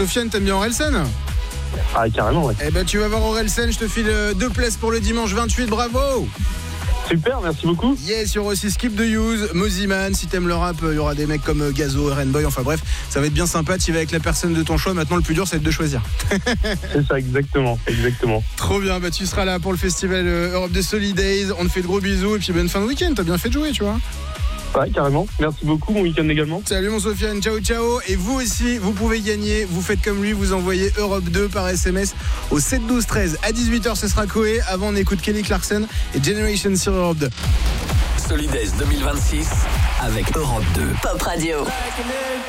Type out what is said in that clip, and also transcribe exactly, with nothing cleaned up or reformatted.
Sofiane, t'aimes bien Orelsan? Ah, carrément, ouais. Eh ben, tu vas voir Orelsan, je te file euh, deux places pour le dimanche vingt-huit, bravo. Super, merci beaucoup. Yes, il y aura aussi Skip the Use, Moziman. Si t'aimes le rap, il y aura des mecs comme Gazo, Renboy. Enfin bref, ça va être bien sympa. Tu vas avec la personne de ton choix. Maintenant, le plus dur, c'est de choisir. C'est ça, exactement, exactement. Trop bien. Bah, tu seras là pour le festival euh, Europe des Solidays. On te fait de gros bisous et puis bonne fin de week-end. T'as bien fait de jouer, tu vois. Ouais, carrément. Merci beaucoup, bon week-end également. Salut mon Sofiane, ciao ciao. Et vous aussi, vous pouvez gagner. Vous faites comme lui, vous envoyez Europe deux par S M S au sept douze treize. À dix-huit heures, ce sera Koé. Avant, on écoute Kelly Clarkson et Generation sur Europe deux. Solidays deux mille vingt-six avec Europe deux. Pop Radio.